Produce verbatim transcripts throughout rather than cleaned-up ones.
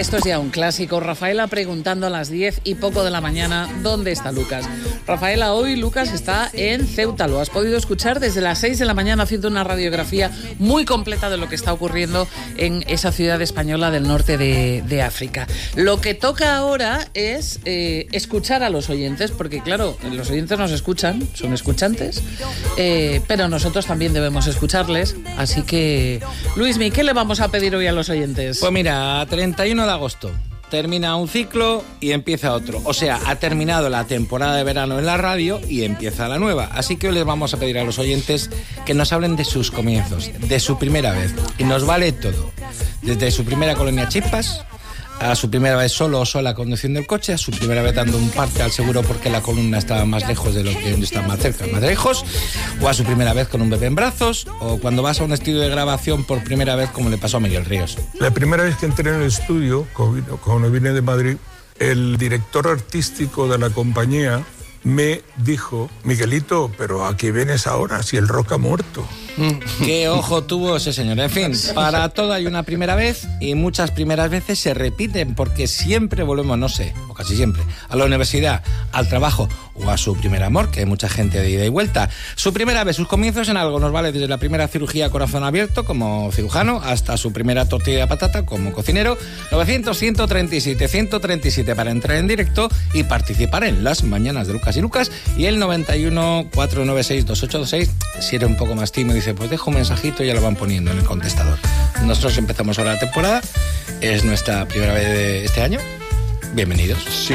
Esto es ya un clásico. Rafaela preguntando a las diez y poco de la mañana ¿dónde está Lucas? Rafaela, hoy Lucas está en Ceuta. Lo has podido escuchar desde las seis de la mañana haciendo una radiografía muy completa de lo que está ocurriendo en esa ciudad española del norte de, de África. Lo que toca ahora es eh, escuchar a los oyentes, porque claro, los oyentes nos escuchan, son escuchantes, eh, pero nosotros también debemos escucharles. Así que, Luismi, ¿qué le vamos a pedir hoy a los oyentes? Pues mira, treinta y uno de agosto termina un ciclo y empieza otro. O sea, ha terminado la temporada de verano en la radio y empieza la nueva. Así que hoy les vamos a pedir a los oyentes que nos hablen de sus comienzos, de su primera vez. Y nos vale todo. Desde su primera colonia Chispas, a su primera vez solo o sola conduciendo el coche, a su primera vez dando un parte al seguro porque la columna estaba más lejos de lo que está más cerca, más lejos, o a su primera vez con un bebé en brazos, o cuando vas a un estudio de grabación por primera vez como le pasó a Miguel Ríos. La primera vez que entré en el estudio, cuando vine de Madrid, el director artístico de la compañía me dijo: Miguelito, pero ¿a qué vienes ahora si el rock ha muerto? Qué ojo tuvo ese señor. En fin, para todo hay una primera vez y muchas primeras veces se repiten porque siempre volvemos, no sé, o casi siempre, a la universidad, al trabajo o a su primer amor, que hay mucha gente de ida y vuelta. Su primera vez, sus comienzos en algo nos vale desde la primera cirugía a corazón abierto como cirujano hasta su primera tortilla de patata como cocinero. novecientos, ciento treinta y siete, ciento treinta y siete para entrar en directo y participar en las mañanas de Lucas y Lucas, y el noventa y uno, cuatrocientos noventa y seis, veintiocho veintiséis, si eres un poco más tímido, dice, pues dejo un mensajito y ya lo van poniendo en el contestador. Nosotros empezamos ahora la temporada, es nuestra primera vez de este año. Bienvenidos. Sí.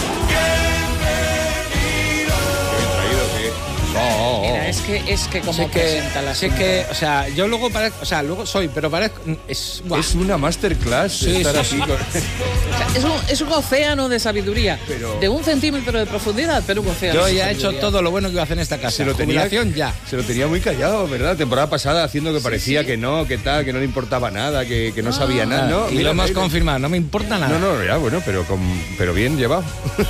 Mira, es que es que como sé que, presenta la sé que, o sea, yo luego parezco, o sea, luego soy, pero parezco es, Es una masterclass Sí, estar sí, así. sí. Con... O sea, es, un, es un océano de sabiduría, Pero- de un centímetro de profundidad, pero un océano. Yo de ya he hecho sabiduría. todo lo bueno que iba a hacer en esta casa. Se lo tenía, Jubilación ya. se lo tenía muy callado, ¿verdad? Temporada pasada haciendo que parecía sí. que no, que tal, que no le importaba nada, que, que no sabía nada. No, y mira, lo hemos mira. confirmado, no me importa nada. No, no, ya, bueno, pero, con, pero bien llevado.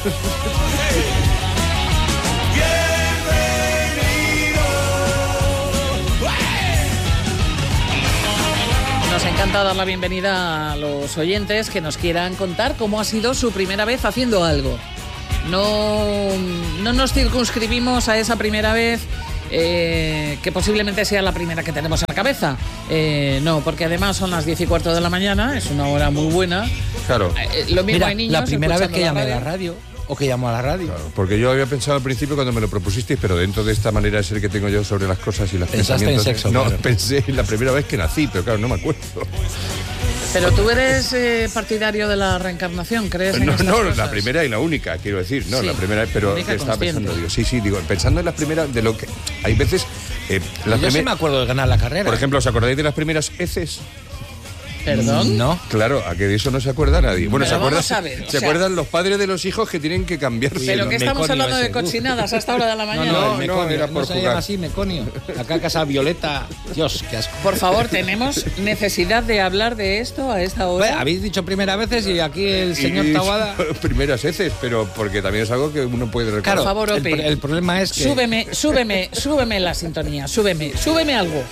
Nos encanta dar la bienvenida a los oyentes que nos quieran contar cómo ha sido su primera vez haciendo algo. No, no nos circunscribimos a esa primera vez eh, que posiblemente sea la primera que tenemos en la cabeza. Eh, no, porque además son las diez y cuarto de la mañana, es una hora muy buena. Claro. Eh, lo mismo Mira, hay niños la primera vez escuchando que la llamé a radio. la radio, o que llamó a la radio. Claro, porque yo había pensado al principio cuando me lo propusisteis, pero dentro de esta manera de ser que tengo yo sobre las cosas y los Pensaste en pensamientos... sexo, No, claro. pensé en la primera vez que nací, pero claro, no me acuerdo. Pero tú eres eh, partidario de la reencarnación, ¿crees en No, estas no, cosas? la primera y la única, quiero decir. No, Sí, la primera, pero única que estaba consciente. pensando, digo, sí, sí, digo, pensando en las primeras, de lo que... Hay veces... Eh, las Yo sí primer- me acuerdo de ganar la carrera. Por ejemplo, ¿os acordáis de las primeras heces? ¿Perdón? No. Claro, a que de eso no se acuerda nadie. Bueno, Pero se acuerdan, vamos a ver, o se sea- acuerdan los padres de los hijos que tienen que cambiarse. ¿Pero los qué estamos meconio hablando de ese. cochinadas a esta hora de la No, mañana? no, No, el no, meconio. era No por se jugar. llama así, meconio. Acá casa Violeta. Dios, qué asco. Por favor, tenemos necesidad de hablar de esto a esta hora. Bueno, habéis dicho primeras veces y aquí el Y- señor y- Taboada... Primeras heces, pero porque también es algo que uno puede recordar. Claro, Por favor, el, Opi. pro- el problema es que... Súbeme, súbeme, súbeme la sintonía, súbeme, súbeme algo.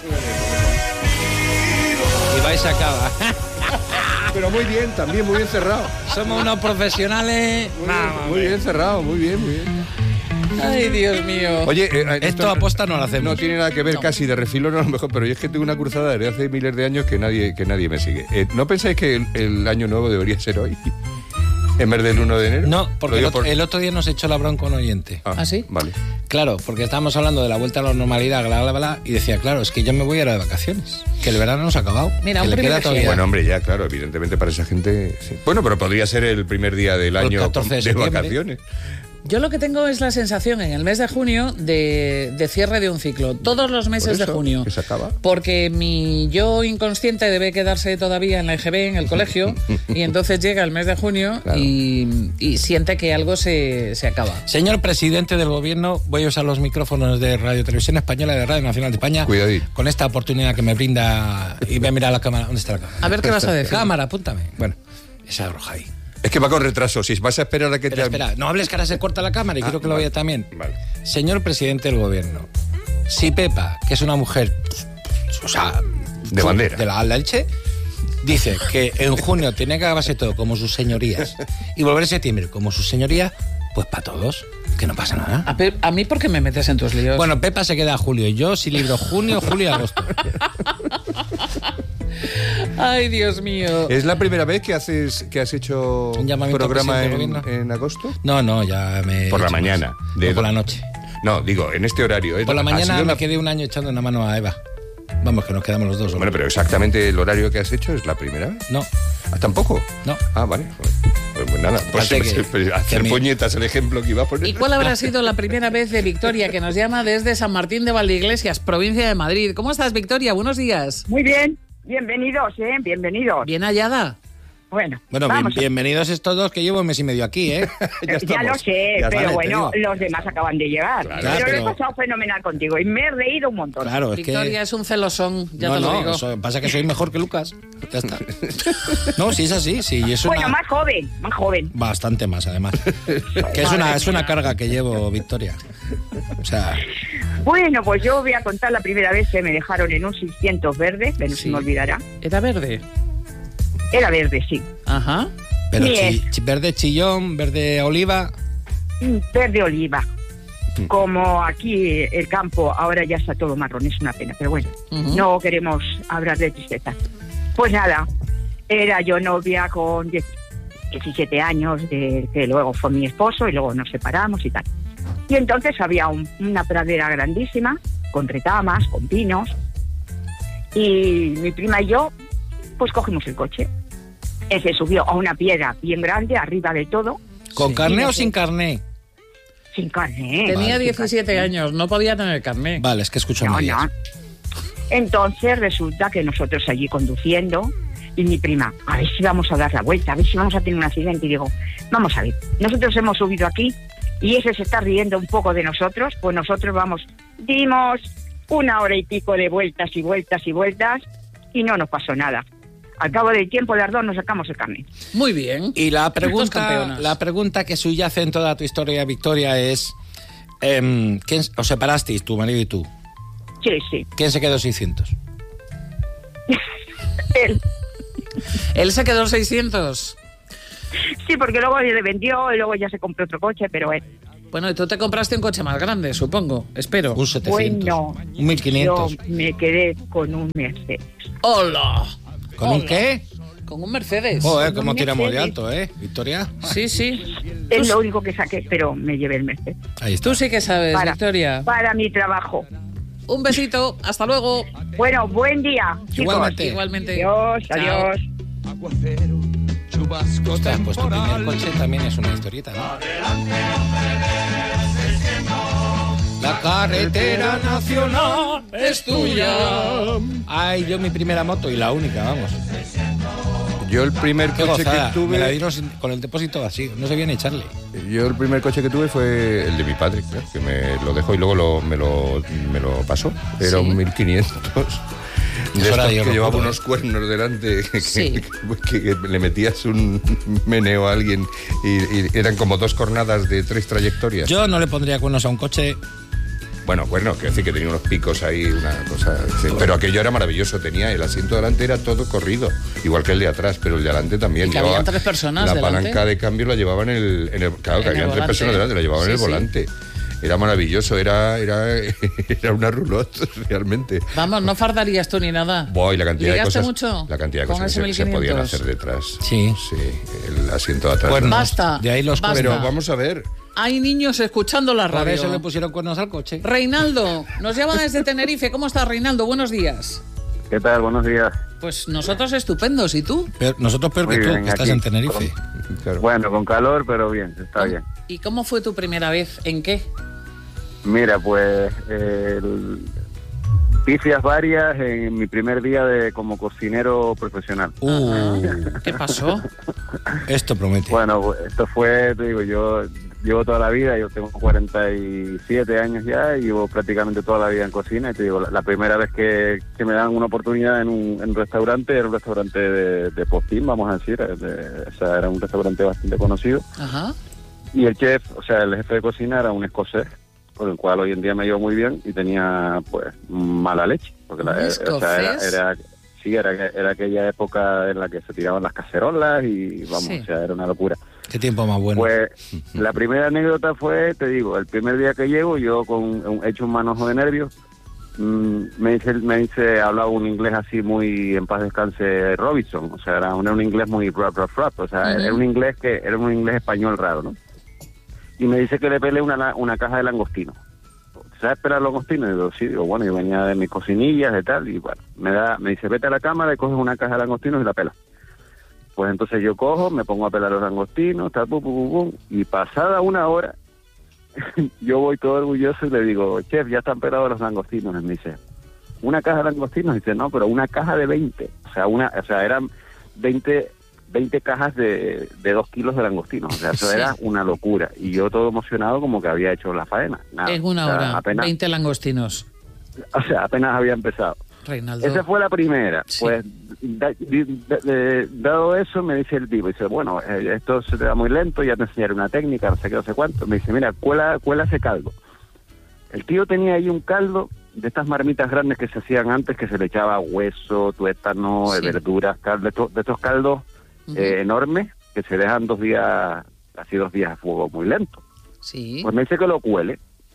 Y vais a acabar. Pero muy bien, también muy bien cerrado. Somos unos profesionales... Muy bien, muy bien cerrado, muy bien, muy bien. Ay, Dios mío. Oye, eh, Esto aposta no lo hacemos. No tiene nada que ver, No. casi de refilón a lo mejor, pero yo es que tengo una cruzada desde hace miles de años que nadie, que nadie me sigue. Eh, ¿No pensáis que el, el año nuevo debería ser hoy? ¿En vez del uno de enero? No, Lo porque el digo otro, por- el otro día nos echó la bronca un oyente. ¿Ah, sí? Vale. Claro, porque estábamos hablando de la vuelta a la normalidad, bla, bla, bla, y decía, claro, es que yo me voy ahora de vacaciones, que el verano no se ha acabado. Mira, que un le queda privilegio. todavía. Bueno, hombre, ya, claro, evidentemente para esa gente... sí. Bueno, pero podría ser el primer día del El año catorce de de septiembre. vacaciones. Yo lo que tengo es la sensación en el mes de junio de, de cierre de un ciclo. Todos los meses Por de eso, junio. que se acaba. Porque mi yo inconsciente debe quedarse todavía en la E G B, en el colegio, y entonces llega el mes de junio Claro. y, y siente que algo se, se acaba. Señor presidente del gobierno, voy a usar los micrófonos de Radio Televisión Española, de Radio Nacional de España, Cuidadito. con esta oportunidad que me brinda, y voy a mirar la cámara. ¿Dónde está la cámara? A ver qué vas a decir. Cámara, apúntame. Bueno, esa roja ahí. Es que va con retraso, si vas a esperar a que Espera, te... espera, no hables que ahora se corta la cámara y Ah, quiero que lo vale. vea también. Vale. Señor presidente del gobierno, si Pepa, que es una mujer, o sea... De bandera. De la Leche, dice que en junio tiene que acabarse todo como sus señorías y volver en septiembre como sus señorías, pues para todos, que no pasa nada. A, Pe- a mí, ¿por qué me metes en tus líos? Bueno, Pepa se queda a julio y yo sí libro junio, julio y agosto. Ay, Dios mío. ¿Es la primera vez que haces que has hecho Un llamamiento programa al en, presidente del en agosto? No, no, ya me... he Por la hecho mañana. más. De No, por do- la noche. No, digo, en este horario. ¿eh? Por la Ha mañana sido me la- quedé un año echando una mano a Eva. Vamos, que nos quedamos los dos. ¿o no? Bueno, pero exactamente el horario que has hecho es la primera vez. No, ¿Ah, tampoco? no. Ah, vale. Pues, pues nada, pues, Fíjate que- pues, hacer que mi- puñetas el ejemplo que iba a poner. ¿Y cuál habrá sido la primera vez de Victoria, que nos llama desde San Martín de Valdeiglesias, provincia de Madrid? ¿Cómo estás, Victoria? Buenos días. Muy bien, bienvenidos, ¿eh? Bienvenidos. Bien hallada. Bueno, Bueno, bien- vamos a- bienvenidos estos dos que llevo un mes y medio aquí, ¿eh? Ya ya estamos. lo sé, Ya pero vale, te bueno, digo. los demás acaban de llegar. Claro, pero, pero- lo he pasado fenomenal contigo y me he reído un montón. Claro, es Victoria que... es un celosón, ya no, te lo no, digo. eso pasa que soy mejor que Lucas. Ya está. No, sí es así, sí. Y es Bueno, una... más joven, más joven. Bastante más, además. Que es una, es una carga que llevo, Victoria. O sea, Bueno, pues yo voy a contar la primera vez que me dejaron en un seiscientos verde, que no Sí. se me olvidará. ¿Era verde? Era verde, sí. Ajá. pero Bien. chi- chi- verde chillón, verde oliva. Mm, Verde oliva. Como aquí el campo ahora ya está todo marrón, es una pena, pero bueno, Ujú. no queremos hablar de tristeza. Pues nada, era yo novia con diez diecisiete años, de, que luego fue mi esposo y luego nos separamos y tal. Y entonces había un- una pradera grandísima, con retamas, con pinos, y mi prima y yo, pues cogimos el coche. Él se subió a una piedra bien grande, arriba de todo, ¿Con Sí. carné o Sí. sin carné? sin carne. ¿eh? Tenía Vale. diecisiete años, no podía tener carné. Vale, es que escucho No, medias. no. Entonces resulta que nosotros allí conduciendo y mi prima, a ver si vamos a dar la vuelta, a ver si vamos a tener un accidente. Y digo, vamos a ver, nosotros hemos subido aquí y ese se está riendo un poco de nosotros, pues nosotros vamos, dimos una hora y pico de vueltas y vueltas y vueltas y no nos pasó nada. Al cabo del tiempo las dos nos sacamos el carnet. Muy bien. Y la Dos pregunta, campeonas. la pregunta que subyace en toda tu historia, Victoria, es... em, ¿quién, os separasteis, tu marido y tú? Sí, sí. ¿Quién se quedó seiscientos? Él. Él se quedó seiscientos. Sí, porque luego le vendió y luego ya se compró otro coche, pero él. Bueno, y tú te compraste un coche más grande, supongo. Espero. Un setecientos. Bueno, un mil quinientos. yo me quedé con un Mercedes. ¡Hola! ¿Con un Hola. qué? Con un Mercedes. Joder, Con cómo un tiramos de Mercedes. alto, ¿eh, Victoria? Sí, sí. Es lo único que saqué, pero me llevé el Mercedes. Ahí está. Tú sí que sabes, Para, Victoria. para mi trabajo. Un besito, hasta luego. Bueno, buen día, chicos. Igualmente. Igualmente. Adiós, Chao. adiós. Aguacero, chubasco Ostras, pues tu primer temporal. coche también es una historieta, ¿no? La carretera nacional es tuya. Ay, yo mi primera moto y la única, vamos. Yo el primer Qué coche gozada. que Me la tuve, dieron sin- con el depósito así, no sabía ni echarle. yo el primer coche que tuve fue el de mi padre, claro, que me lo dejó y luego lo- me, lo, me lo pasó. Era Sí. un mil quinientos. De Eso era estos de hierro que llevaba puro, unos ¿eh? cuernos delante, que, Sí. que- que le metías un meneo a alguien y, y eran como dos cornadas de tres trayectorias. Yo no le pondría cuernos a un coche. Bueno, bueno, quiero decir que tenía unos picos ahí, una cosa... sí, pero aquello era maravilloso, tenía el asiento delante era todo corrido, igual que el de atrás, pero el de delante también. Y que habían tres personas La delante. palanca de cambio la llevaba en el... en el- claro, que En el habían tres volante. personas delante, la llevaban en el Sí, sí. volante. Era maravilloso, era, era, era una roulotte, realmente. Vamos, no fardarías tú ni nada. Buah, y la cantidad de ¿Ligaste cosas, mucho la cantidad de con cosas ese que se, se podían mil quinientos? hacer detrás. Sí. Sí, el asiento de atrás. Cuernos. Basta. De ahí los basta. Pero vamos a ver, Hay niños escuchando la Por radio. eso le pusieron cuernos al coche. Reinaldo, nos llama desde Tenerife. ¿Cómo estás, Reinaldo? Buenos días. ¿Qué tal? Buenos días. Pues nosotros estupendos. ¿Y tú? Peor- nosotros peor Muy que tú, bien, que estás aquí. en Tenerife. claro. Bueno, con calor, pero bien, está bien. ¿Y cómo fue tu primera vez? ¿En qué? Mira, pues eh, el- pifias varias en mi primer día de como cocinero profesional. Uh, ¿Qué pasó? esto promete. Bueno, esto fue, te digo, yo llevo toda la vida, yo tengo cuarenta y siete años ya y llevo prácticamente toda la vida en cocina y te digo, la, la primera vez que, que me dan una oportunidad en un, en un restaurante, era un restaurante de, de postín, vamos a decir, de- o sea, era un restaurante bastante conocido Ajá. y el chef, o sea, el jefe de cocina era un escocés, con el cual hoy en día me llevo muy bien y tenía pues mala leche, porque la, ¿Un o sea, era, escocés? era sí, era, era aquella época en la que se tiraban las cacerolas y vamos, Sí. o sea, era una locura. Qué tiempo más bueno. Pues la primera anécdota fue, te digo, el primer día que llego, yo con un, hecho un manojo de nervios, mmm, me dice, me dice, hablaba un inglés así muy, en paz descanse, Robinson, o sea, era un, era un inglés muy rap, rap, rap, o sea, Uh-huh. era un inglés que, era un inglés español raro, ¿no? Y me dice que le pele una, una caja de langostinos. ¿Sabes esperar langostinos? Y digo, sí, digo, bueno, yo venía de mis cocinillas y tal, y bueno, me da, me dice, vete a la cámara y coges una caja de langostinos y la pelas. Pues entonces yo cojo, me pongo a pelar los langostinos, tal, pum, pum, pum, pum, y pasada una hora, yo voy todo orgulloso y le digo, chef, ya están pelados los langostinos. Y me dice, ¿una caja de langostinos? Y dice, no, pero una caja de veinte. O sea, una, o sea eran veinte, veinte cajas de, de dos kilos de langostinos. O sea, eso Sí. era una locura. Y yo todo emocionado como que había hecho la faena. Nada, En una o sea, hora, apenas, veinte langostinos. o sea, apenas había empezado. Reinaldo. Esa fue la primera. Sí. Pues, da- di- da- de- dado eso, me dice el tipo, dice, bueno, eh, esto se te da muy lento, ya te enseñaré una técnica, no sé qué, no sé cuánto. Me dice, mira, cuela, cuela ese caldo. El tío tenía ahí un caldo de estas marmitas grandes que se hacían antes, que se le echaba hueso, tuétano, Sí. verduras, cal- de, to- de estos caldos Ujú. eh, enormes, que se dejan dos días, así dos días a fuego muy lento. Sí. Pues me dice que lo cuele.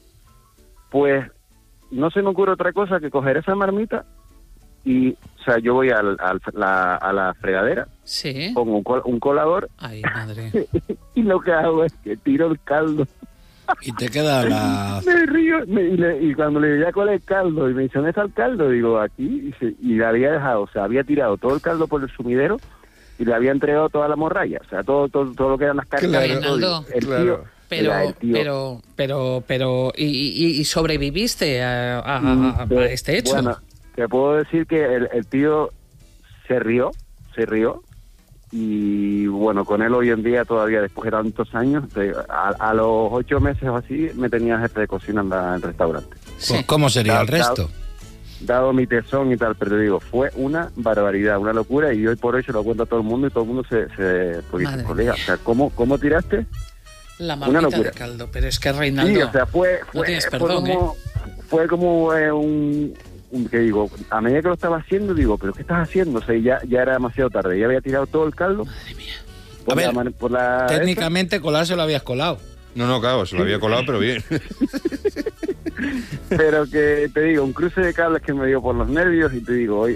Pues no se me ocurre otra cosa que coger esa marmita y, o sea, yo voy al, al- la- a la fregadera, Sí. pongo un, col- un colador Ay, madre. y lo que hago es que tiro el caldo. Y te queda la... Me río me- y, le- y cuando le digo, ya cuál es el caldo, y me dice, ¿dónde está el caldo? Digo, aquí, y, se- y le había dejado, o sea, había tirado todo el caldo por el sumidero y le había entregado toda la morralla, o sea, todo todo, todo lo que eran las carnes. Claro, todo, y Reinaldo. el claro. tío, Pero, era el tío- pero, pero, pero, ¿y, y, y sobreviviste a, a- a- Mm, a de- este hecho? Bueno, te puedo decir que el, el tío se rió, se rió, y bueno, con él hoy en día todavía, después de tantos años, te- a, a los ocho meses o así, me tenía jefe de cocina en, la- en el restaurante. Sí. ¿Cómo sería el Da- da- resto? Dado mi tesón y tal, pero te digo, fue una barbaridad, una locura, y hoy por hoy se lo cuento a todo el mundo y todo el mundo se... se pues, Madre dice, colega, o sea, ¿cómo, ¿cómo tiraste? La una marmita locura. de caldo. Pero es que Reinaldo... Sí, o sea, fue, no fue, tienes fue perdón, como, fue como eh, un, un, que digo, a medida que lo estaba haciendo, digo, ¿pero qué estás haciendo? O sea, ya, ya era demasiado tarde, ya había tirado todo el caldo. Madre mía. Por A ver, la man- por la Técnicamente colarse lo habías colado. No, no, claro, se lo había colado, pero bien. esa, pero que te digo, un cruce de cables que me dio por los nervios y te digo, hoy,